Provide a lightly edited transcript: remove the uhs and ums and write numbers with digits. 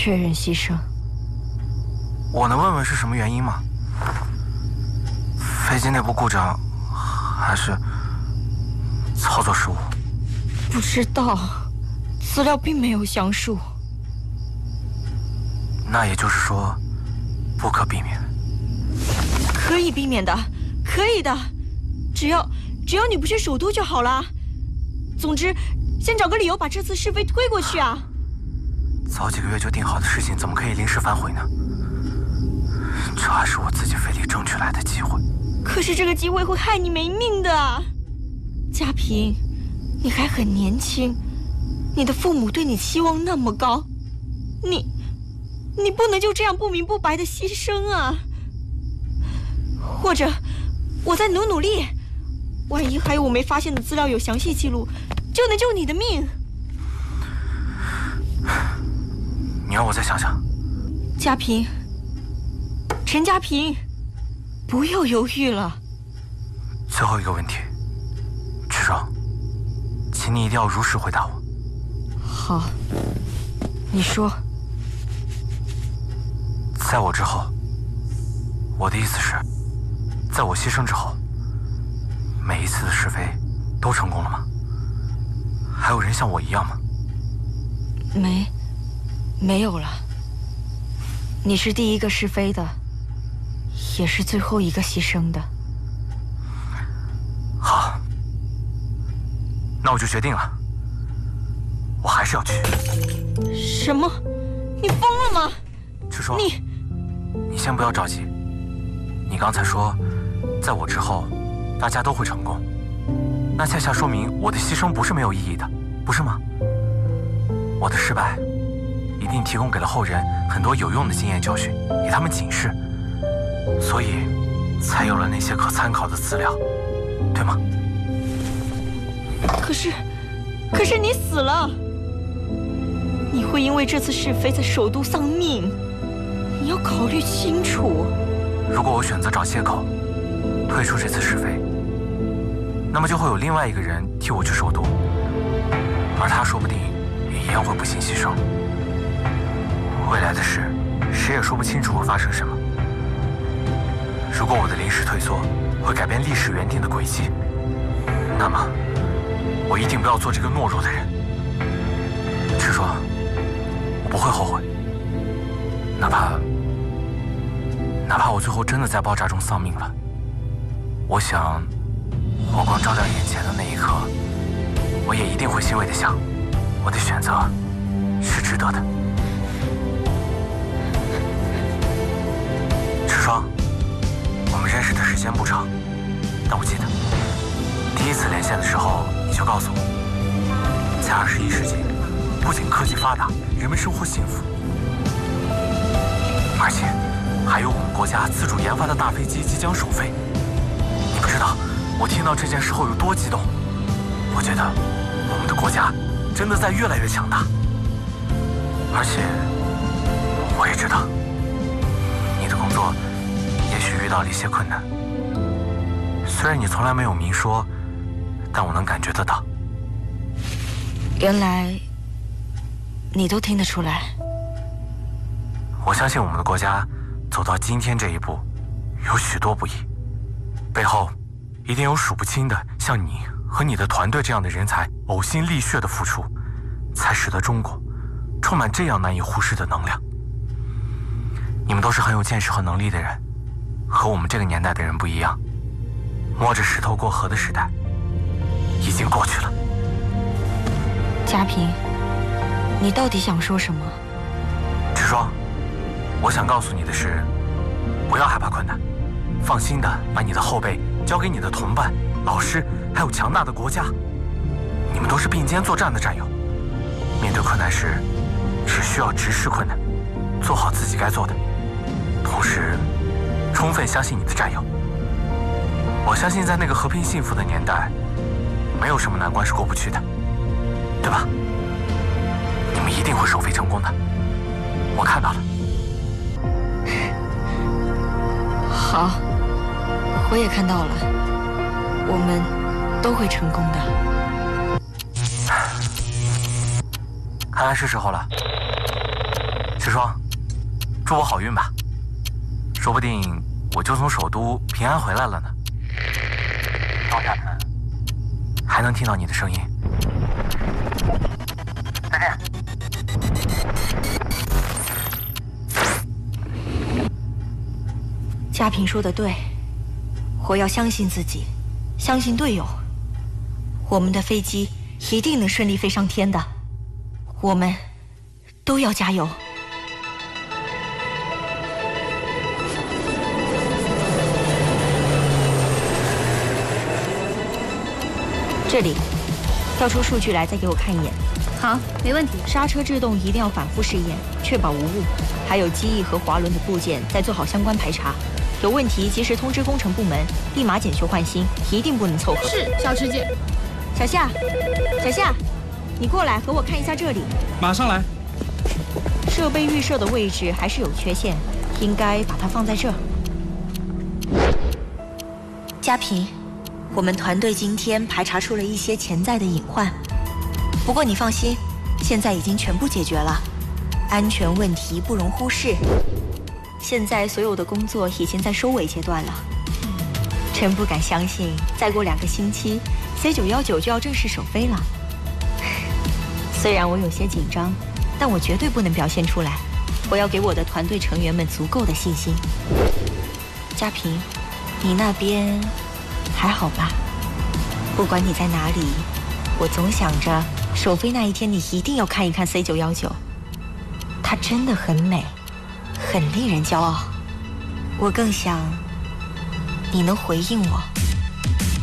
确认牺牲。 我能问问是什么原因吗？飞机内部故障，还是操作失误？ 不知道，资料并没有详述。 那也就是说，不可避免。 可以避免的，可以的，只要你不去首都就好了。总之，先找个理由把这次试飞推过去啊。 早几个月就定好的事情，怎么可以临时反悔呢？这还是我自己费力争取来的机会。 可是这个机会会害你没命的，嘉平，你还很年轻，你的父母对你期望那么高，你不能就这样不明不白的牺牲啊！或者，我再努力，万一还有我没发现的资料有详细记录，就能救你的命。 你让我再想想。 嘉平，陈嘉平，不要犹豫了。 最后一个问题，池爽，请你一定要如实回答我。 好，你说。 在我之后，我的意思是，在我牺牲之后，每一次的试飞都成功了吗？还有人像我一样吗？ 没有了。你是第一个试飞的，也是最后一个牺牲的。 好，那我就决定了，我还是要去。 什么？你疯了吗？ 池爽，你先不要着急。你刚才说，在我之后，大家都会成功，那恰恰说明我的牺牲不是没有意义的，不是吗？我的失败一定提供给了后人很多有用的经验教训，给他们警示，所以才有了那些可参考的资料，对吗？ 可是你死了，你会因为这次试飞在首都丧命，你要考虑清楚。 如果我选择找借口退出这次试飞，那么就会有另外一个人替我去首都，而他说不定也一样会不幸牺牲。未来的事，谁也说不清楚会发生什么。如果我的临时退缩会改变历史原定的轨迹，那么我一定不要做这个懦弱的人。池爽，我不会后悔，哪怕我最后真的在爆炸中丧命了，我想，火光照亮眼前的那一刻，我也一定会欣慰地想，我的选择是值得的。池霜，我们认识的时间不长，但我记得第一次连线的时候，你就告诉我，在21世纪，不仅科技发达，人们生活幸福，而且还有我们国家自主研发的大飞机即将首飞。你不知道我听到这件事后有多激动。我觉得我们的国家真的在越来越强大，而且我也知道你的工作也许遇到了一些困难，虽然你从来没有明说，但我能感觉得到。 原来你都听得出来。 我相信我们的国家走到今天这一步，有许多不易，背后一定有数不清的像你和你的团队这样的人才呕心沥血的付出，才使得中国充满这样难以忽视的能量。你们都是很有见识和能力的人，和我们这个年代的人不一样。摸着石头过河的时代已经过去了。 嘉平，你到底想说什么？ 池霜，我想告诉你的是，不要害怕困难，放心的把你的后背交给你的同伴、老师，还有强大的国家。你们都是并肩作战的战友，面对困难时，只需要直视困难，做好自己该做的，同时充分相信你的战友。我相信在那个和平幸福的年代，没有什么难关是过不去的，对吧？你们一定会首飞成功的，我看到了。 好，我也看到了，我们都会成功的。 看来是时候了。 赤霜，祝我好运吧，说不定我就从首都平安回来了呢。到下次还能听到你的声音。再见。 嘉平说的对，我要相信自己，相信队友。我们的飞机一定能顺利飞上天的，我们都要加油。这里，调出数据来，再给我看一眼。 好，没问题。 刹车制动一定要反复试验，确保无误。还有机翼和滑轮的部件，再做好相关排查。有问题及时通知工程部门，立马检修换新，一定不能凑合。 是，小池姐。 小夏，小夏，你过来和我看一下这里。 马上来。 设备预设的位置还是有缺陷，应该把它放在这儿。嘉平，我们团队今天排查出了一些潜在的隐患，不过你放心，现在已经全部解决了，安全问题不容忽视。现在所有的工作已经在收尾阶段了，真不敢相信，再过2个星期 C919 就要正式首飞了。虽然我有些紧张，但我绝对不能表现出来。我要给我的团队成员们足够的信心。嘉平，你那边还好吧？不管你在哪里，我总想着首飞那一天你一定要看一看 C919，它真的很美，很令人骄傲。我更想你能回应我。